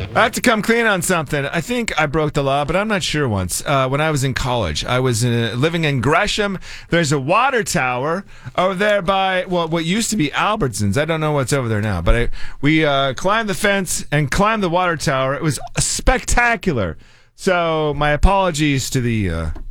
I have to come clean on something. I think I broke the law, but I'm not sure once. When I was in college, I was living in Gresham. There's a water tower over there by, what used to be Albertsons. I don't know what's over there now, but we climbed the fence and climbed the water tower. It was spectacular. So my apologies to the